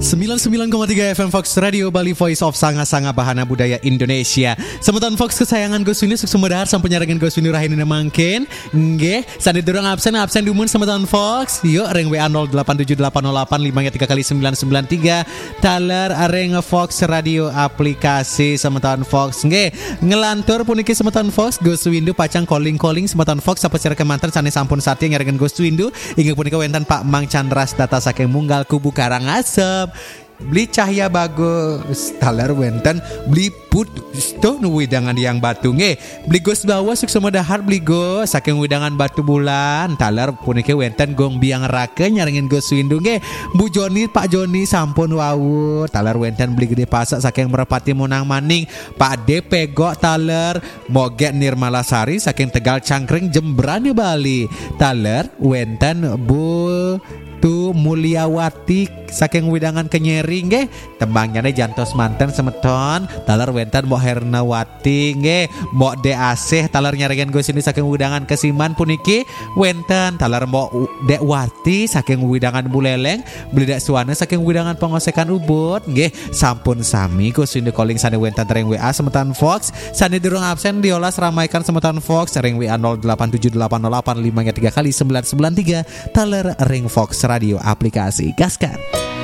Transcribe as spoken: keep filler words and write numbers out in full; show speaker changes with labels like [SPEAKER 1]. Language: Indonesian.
[SPEAKER 1] sembilan puluh sembilan koma tiga F M Fox Radio Bali, Voice of Sanga-Sanga Bahana Budaya Indonesia. Semeton Fox kesayangan Gus Windu sukses medahar sampai nyarangan Gus Windu rahina mangkin. Nggih, sandi durang absen absen dumun semeton Fox. Yuk ring W A nol delapan tujuh delapan nol delapan lima tiga kali sembilan sembilan tiga. Taler ring Fox Radio aplikasi semeton Fox. Nggih, ngelantur puniki semeton Fox Gus Windu pacang calling-calling semeton Fox apa cara kemanten sane sampun satya nyarangan Gus Windu. Inggih punika wenten Pak Mang Chandras data saking Munggal Kubu Karangasem. Beli cahaya bagus taler wenten beli put stone widangan yang batu nge beli gos bawa sukses medahar beli gos saking widangan batu bulan taler punike wenten gong biang rake nyaringin Gus Windu nge Bu Joni Pak Joni sampun wawur taler wenten beli gede pasak saking Merpati Monang Maning Pak D pegok taler moget Nirmala Sari saking Tegal Cangkring Jembrane Bali taler wenten Bu Tu Mulyawati saking widangan Kenyeri nggih tembangnya jantos manten semeton taler wenten Mbok Hernawati nggih Mbok De Asih taler nyarengen Gus ini saking widangan Kesiman puniki wenten taler Mbok Dek Wati saking widangan Buleleng beli Dek Suwana saking widangan Pengosekan Ubud nggih sampun sami Gus Windu calling sane wenten ring W A semeton Fox sane durung absen diolas ramaikan semeton Fox ring W A nol delapan tujuh delapan nol delapan lima tiga kali sembilan sembilan tiga taler ring Fox Radio aplikasi gaskan.